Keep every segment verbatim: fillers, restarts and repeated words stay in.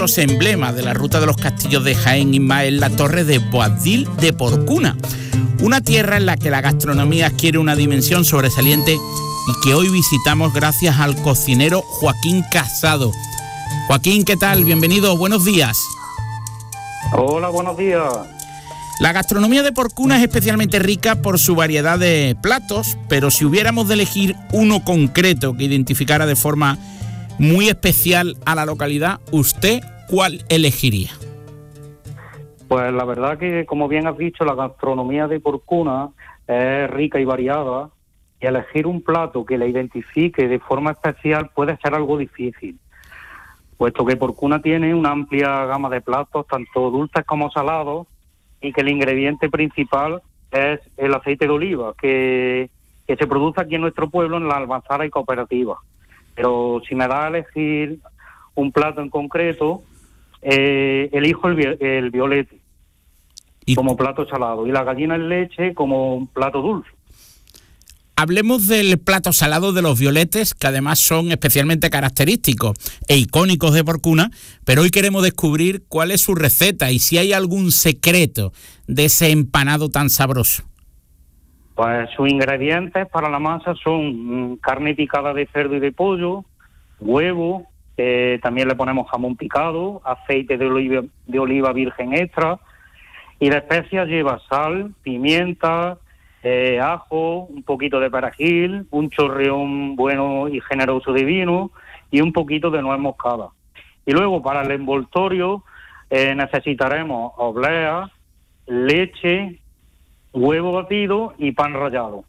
los emblemas de la ruta de los castillos de Jaén, Inma, es la torre de Boabdil de Porcuna, una tierra en la que la gastronomía adquiere una dimensión sobresaliente y que hoy visitamos gracias al cocinero Joaquín Casado. Joaquín, ¿qué tal? Bienvenido, buenos días. Hola, buenos días. La gastronomía de Porcuna es especialmente rica por su variedad de platos, pero si hubiéramos de elegir uno concreto que identificara de forma muy especial a la localidad, ¿usted cuál elegiría? Pues la verdad que, como bien has dicho, la gastronomía de Porcuna es rica y variada, y elegir un plato que la identifique de forma especial puede ser algo difícil, puesto que Porcuna tiene una amplia gama de platos, tanto dulces como salados, y que el ingrediente principal es el aceite de oliva, que, que se produce aquí en nuestro pueblo, en la Almanzara y Cooperativa. Pero si me da a elegir un plato en concreto, eh, elijo el, el violete ¿Y? como plato salado, y la gallina en leche como un plato dulce. Hablemos del plato salado de los violetes, que además son especialmente característicos e icónicos de Porcuna, pero hoy queremos descubrir cuál es su receta y si hay algún secreto de ese empanado tan sabroso. Pues sus ingredientes para la masa son carne picada de cerdo y de pollo, huevo, eh, también le ponemos jamón picado, aceite de oliva, de oliva virgen extra, y de especias lleva sal, pimienta, Eh, ajo, un poquito de perejil, un chorreón bueno y generoso de vino y un poquito de nuez moscada. Y luego para el envoltorio eh, necesitaremos oblea, leche, huevo batido y pan rallado.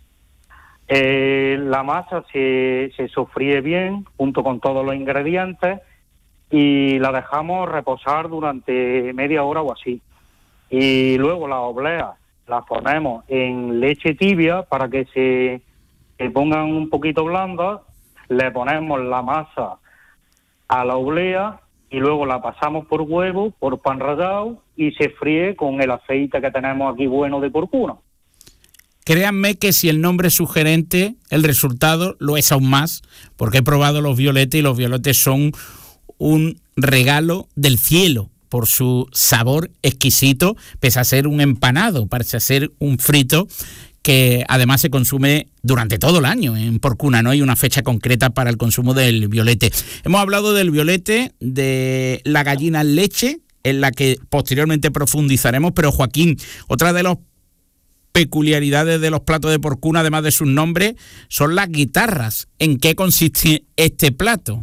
Eh, la masa se, se sofríe bien junto con todos los ingredientes y la dejamos reposar durante media hora o así. Y luego la oblea las ponemos en leche tibia para que se, se pongan un poquito blandas, le ponemos la masa a la oblea y luego la pasamos por huevo, por pan rallado y se fríe con el aceite que tenemos aquí bueno de Porcuna. Créanme que si el nombre es sugerente, el resultado lo es aún más, porque he probado los violetes y los violetes son un regalo del cielo por su sabor exquisito, pese a ser un empanado, parece ser un frito que además se consume durante todo el año en Porcuna, no hay una fecha concreta para el consumo del violete. Hemos hablado del violete, de la gallina en leche, en la que posteriormente profundizaremos, pero Joaquín, otra de las peculiaridades de los platos de Porcuna, además de sus nombres, son las guitarras. ¿En qué consiste este plato?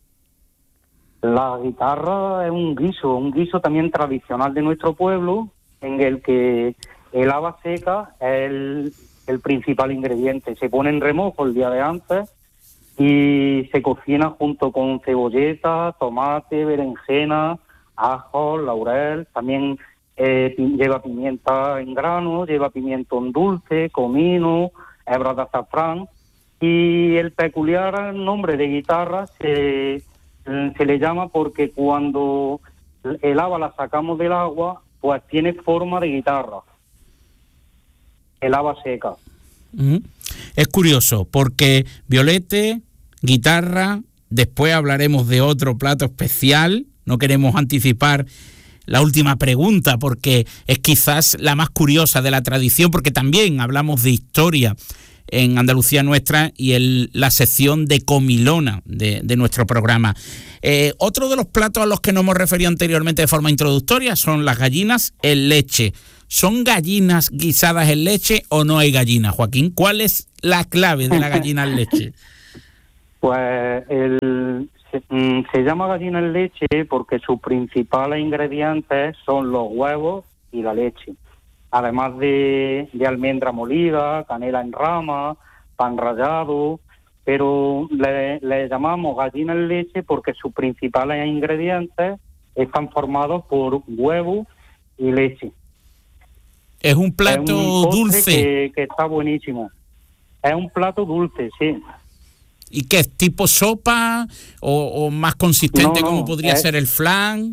La guitarra es un guiso, un guiso también tradicional de nuestro pueblo, en el que el haba seca es el, el principal ingrediente. Se pone en remojo el día de antes y se cocina junto con cebolleta, tomate, berenjena, ajo, laurel. También eh, lleva pimienta en grano, lleva pimientón dulce, comino, hebras de azafrán. Y el peculiar nombre de guitarra se... se le llama porque cuando el haba la sacamos del agua, pues tiene forma de guitarra, el haba seca. Uh-huh. Es curioso, porque violete, guitarra, después hablaremos de otro plato especial, no queremos anticipar la última pregunta, porque es quizás la más curiosa de la tradición, porque también hablamos de historia en Andalucía Nuestra y en la sección de comilona de, de nuestro programa. Eh, otro de los platos a los que nos hemos referido anteriormente de forma introductoria son las gallinas en leche. ¿Son gallinas guisadas en leche o no hay gallinas, Joaquín? ¿Cuál es la clave de la gallina en leche? Pues el, se, se llama gallina en leche porque sus principales ingredientes son los huevos y la leche, además de, de almendra molida, canela en rama, pan rallado, pero le, le llamamos gallina en leche porque sus principales ingredientes están formados por huevo y leche. Es un plato es un dulce. Que, que está buenísimo. Es un plato dulce, sí. ¿Y qué es? ¿Tipo sopa o, o más consistente, no, no, como podría es... ser el flan?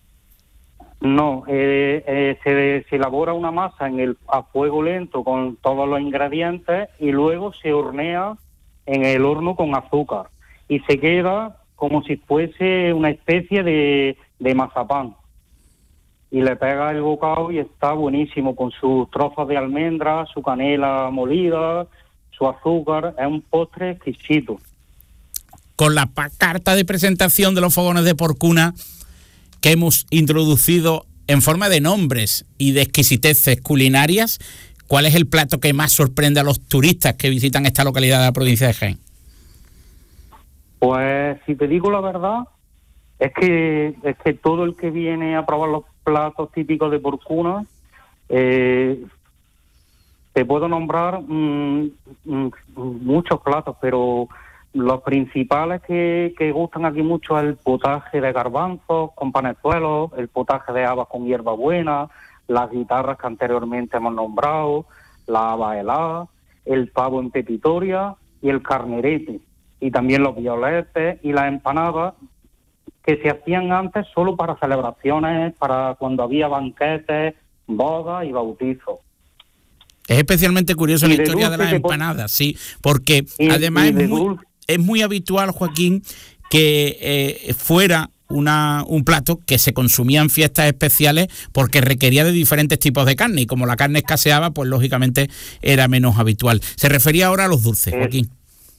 No, eh, eh, se, se elabora una masa en el a fuego lento con todos los ingredientes y luego se hornea en el horno con azúcar y se queda como si fuese una especie de, de mazapán. Y le pega el bocado y está buenísimo, con sus trozos de almendra, su canela molida, su azúcar. Es un postre exquisito. Con la pa- carta de presentación de los fogones de Porcuna que hemos introducido en forma de nombres y de exquisiteces culinarias, ¿cuál es el plato que más sorprende a los turistas que visitan esta localidad de la provincia de Jaén? Pues si te digo la verdad, es que es que todo el que viene a probar los platos típicos de Porcuna, eh, te puedo nombrar mmm, mmm, muchos platos, pero los principales que, que gustan aquí mucho es el potaje de garbanzos con panezuelos, el potaje de habas con hierbabuena, las guitarras que anteriormente hemos nombrado, la haba helada, el pavo en pepitoria y el carnerete, y también los violetes y las empanadas que se hacían antes solo para celebraciones, para cuando había banquetes, bodas y bautizos. Es especialmente curioso la historia de las empanadas, sí, porque y, además y es, muy, es muy habitual, Joaquín, que eh, fuera una, un plato que se consumía en fiestas especiales porque requería de diferentes tipos de carne, y como la carne escaseaba, pues lógicamente era menos habitual. Se refería ahora a los dulces, eh, Joaquín.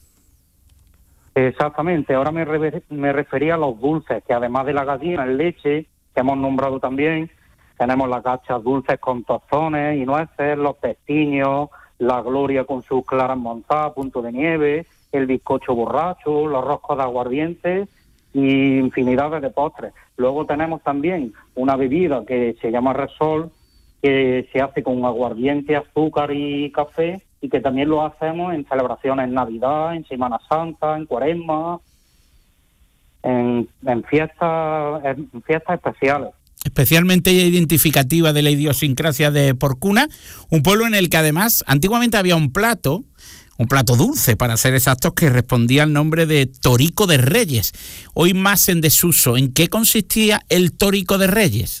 Exactamente, ahora me, re, me refería a los dulces, que además de la gallina en leche, que hemos nombrado también, tenemos las gachas dulces con tostones y nueces, los pestiños, la gloria con sus claras montadas, punto de nieve, el bizcocho borracho, los roscos de aguardiente y infinidades de postres. Luego tenemos también una bebida que se llama Resol, que se hace con aguardiente, azúcar y café, y que también lo hacemos en celebraciones en Navidad, en Semana Santa, en Cuaresma, en, en fiestas en fiestas especiales. Especialmente identificativa de la idiosincrasia de Porcuna, un pueblo en el que además antiguamente había un plato, un plato dulce para ser exactos, que respondía al nombre de Torico de Reyes, hoy más en desuso. ¿En qué consistía el Torico de Reyes?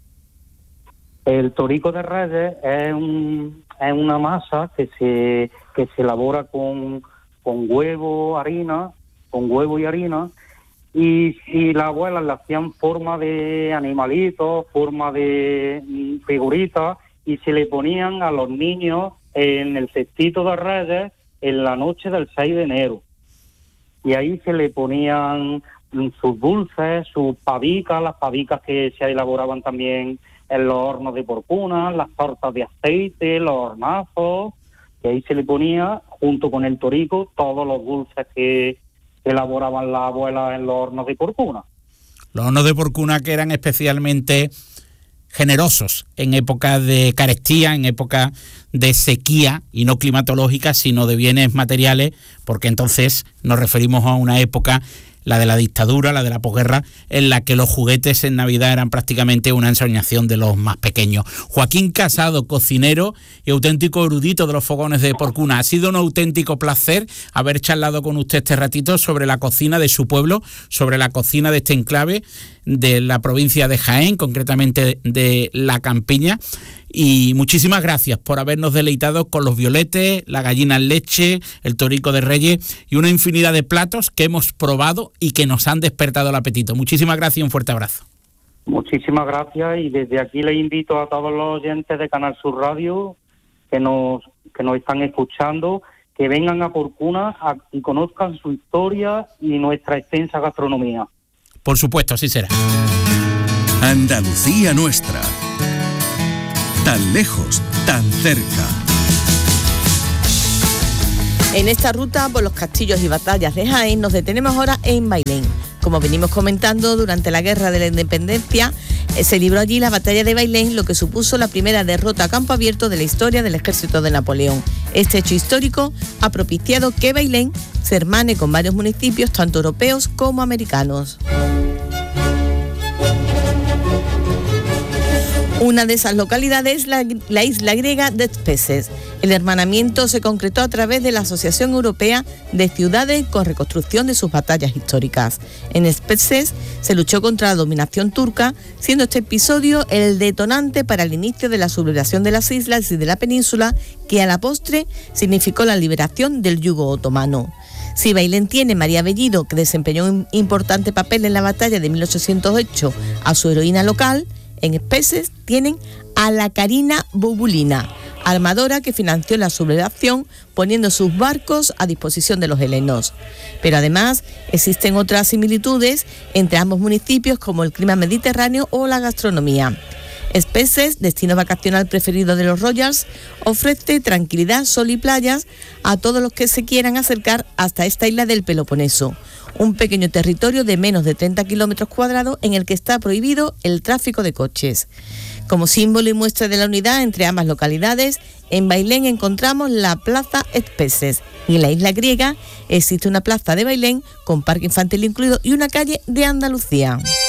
El Torico de Reyes es, un, es una masa que se que se elabora con, con huevo, harina, con huevo y harina, y, y las abuelas le hacían forma de animalitos, forma de figuritas, y se le ponían a los niños en el cestito de Reyes en la noche del seis de enero. Y ahí se le ponían sus dulces, sus pavicas, las pavicas que se elaboraban también en los hornos de Porcuna, las tortas de aceite, los hornazos, y ahí se le ponía, junto con el torico, todos los dulces que elaboraban las abuelas en los hornos de Porcuna. Los hornos de Porcuna que eran especialmente generosos en época de carestía, en época de sequía, y no climatológica, sino de bienes materiales, porque entonces nos referimos a una época, la de la dictadura, la de la posguerra, en la que los juguetes en Navidad eran prácticamente una ensoñación de los más pequeños. Joaquín Casado, cocinero y auténtico erudito de los fogones de Porcuna, ha sido un auténtico placer haber charlado con usted este ratito sobre la cocina de su pueblo, sobre la cocina de este enclave de la provincia de Jaén, concretamente de La Campiña. Y muchísimas gracias por habernos deleitado con los violetes, la gallina en leche, el Torico de Reyes y una infinidad de platos que hemos probado y que nos han despertado el apetito. Muchísimas gracias y un fuerte abrazo. Muchísimas gracias, y desde aquí les invito a todos los oyentes de Canal Sur Radio que nos, que nos están escuchando, que vengan a Porcuna a, y conozcan su historia y nuestra extensa gastronomía. Por supuesto, así será. Andalucía nuestra. Tan lejos, tan cerca. En esta ruta por los castillos y batallas de Jaén nos detenemos ahora en Bailén. Como venimos comentando, durante la Guerra de la Independencia eh, se libró allí la batalla de Bailén, lo que supuso la primera derrota a campo abierto de la historia del ejército de Napoleón. Este hecho histórico ha propiciado que Bailén se hermane con varios municipios, tanto europeos como americanos. Una de esas localidades es la, la isla griega de Spetses. El hermanamiento se concretó a través de la Asociación Europea de Ciudades con reconstrucción de sus batallas históricas. En Spetses se luchó contra la dominación turca, siendo este episodio el detonante para el inicio de la sublevación de las islas y de la península, que a la postre significó la liberación del yugo otomano. Si Bailén tiene María Bellido, que desempeñó un importante papel en la batalla de mil ochocientos ocho, a su heroína local, en Especes tienen a la Carina Bobulina, armadora que financió la sublevación poniendo sus barcos a disposición de los helenos. Pero además existen otras similitudes entre ambos municipios, como el clima mediterráneo o la gastronomía. Especes, destino vacacional preferido de los Royals, ofrece tranquilidad, sol y playas a todos los que se quieran acercar hasta esta isla del Peloponeso, un pequeño territorio de menos de treinta kilómetros cuadrados en el que está prohibido el tráfico de coches. Como símbolo y muestra de la unidad entre ambas localidades, en Bailén encontramos la Plaza Especes y en la isla griega existe una plaza de Bailén con parque infantil incluido y una calle de Andalucía.